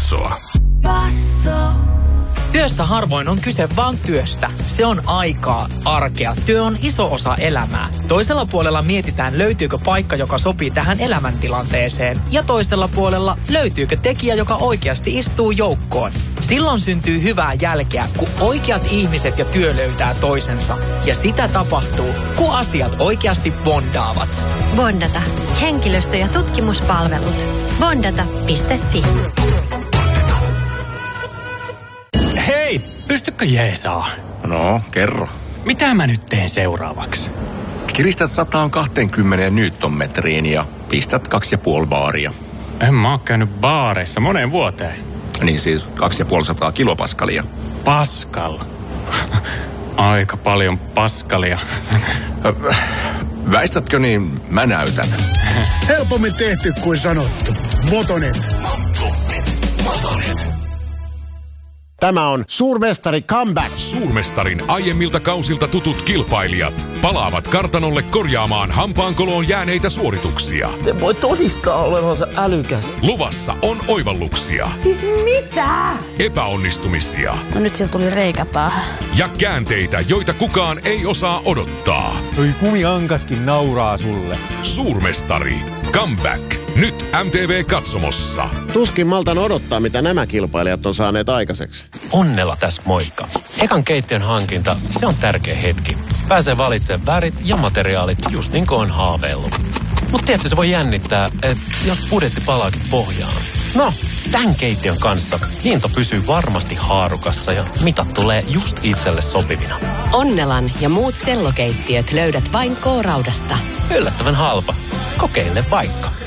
Bassoa. Työssä harvoin on kyse vaan työstä. Se on aikaa, arkea. Työ on iso osa elämää. Toisella puolella mietitään, löytyykö paikka, joka sopii tähän elämäntilanteeseen. Ja toisella puolella löytyykö tekijä, joka oikeasti istuu joukkoon. Silloin syntyy hyvää jälkeä, kun oikeat ihmiset ja työ löytää toisensa. Ja sitä tapahtuu, kun asiat oikeasti bondaavat. Bondata. Henkilöstö- ja tutkimuspalvelut. Bondata.fi. Hei, pystykö jeesaa? No, kerro. Mitä mä nyt teen seuraavaksi? Kiristät 120 newtonmetriin ja pistät 2,5 baaria. En mä oo käynyt baareissa moneen vuoteen. Niin siis 250 kilopaskalia. Paskal. Aika paljon paskalia. Väistätkö niin, mä näytän. Helpommin tehty kuin sanottu. Motonet. Tämä on Suurmestari Comeback. Suurmestarin aiemmilta kausilta tutut kilpailijat palaavat kartanolle korjaamaan hampaankoloon jääneitä suorituksia. Te voi todistaa olevansa älykäs. Luvassa on oivalluksia. Siis mitä? Epäonnistumisia. No nyt sieltä tuli reikä päähän. Ja käänteitä, joita kukaan ei osaa odottaa. Toi kumiankatkin nauraa sulle. Suurmestari. Comeback. Nyt MTV-katsomossa. Tuskin maltan odottaa, mitä nämä kilpailijat on saaneet aikaiseksi. Onnella tässä moikka. Ekan keittiön hankinta, se on tärkeä hetki. Pääsee valitsemaan värit ja materiaalit just niin kuin on haaveillut. Mutta tietysti se voi jännittää, että jos budjetti palaakin pohjaan. No, tämän keittiön kanssa hinta pysyy varmasti haarukassa ja mitat tulee just itselle sopivina. Onnelan ja muut sellokeittiöt löydät vain K-Raudasta. Yllättävän halpa. Kokeile vaikka.